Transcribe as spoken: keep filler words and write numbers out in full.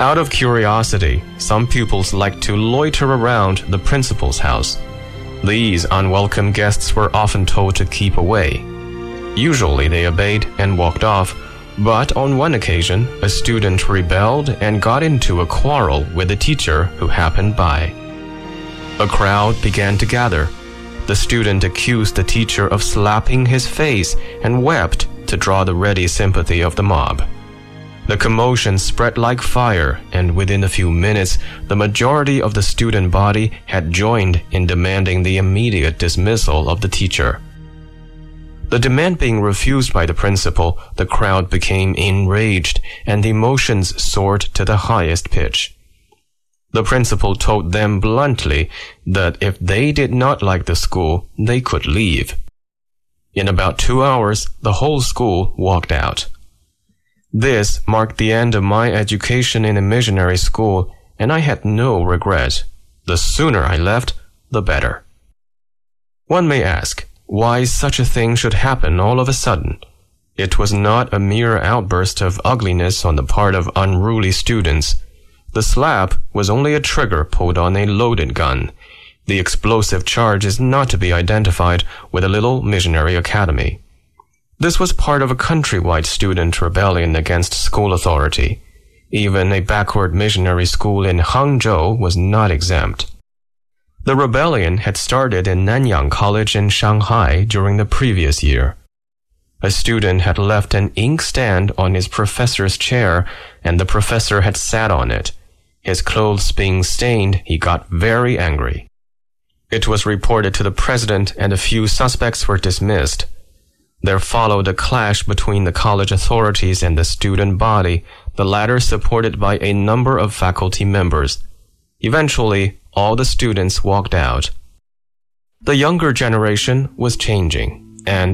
Out of curiosity, some pupils liked to loiter around the principal's house. These unwelcome guests were often told to keep away. Usually they obeyed and walked off, but on one occasion, a student rebelled and got into a quarrel with a teacher who happened by. A crowd began to gather. The student accused the teacher of slapping his face and wept to draw the ready sympathy of the mob. The commotion spread like fire, and within a few minutes, the majority of the student body had joined in demanding the immediate dismissal of the teacher. The demand being refused by the principal, the crowd became enraged, and emotions soared to the highest pitch. The principal told them bluntly that if they did not like the school, they could leave. In about two hours, the whole school walked out. This marked the end of my education in a missionary school, and I had no regret. The sooner I left, the better. One may ask, why such a thing should happen all of a sudden. It was not a mere outburst of ugliness on the part of unruly students. The slap was only a trigger pulled on a loaded gun. The explosive charge is not to be identified with a little missionary academy. This was part of a countrywide student rebellion against school authority. Even a backward missionary school in Hangzhou was not exempt. The rebellion had started in Nanyang College in Shanghai during the previous year. A student had left an inkstand on his professor's chair, and the professor had sat on it. His clothes being stained, he got very angry. It was reported to the president, and a few suspects were dismissed. There followed a clash between the college authorities and the student body, the latter supported by a number of faculty members. Eventually, all the students walked out. The younger generation was changing, and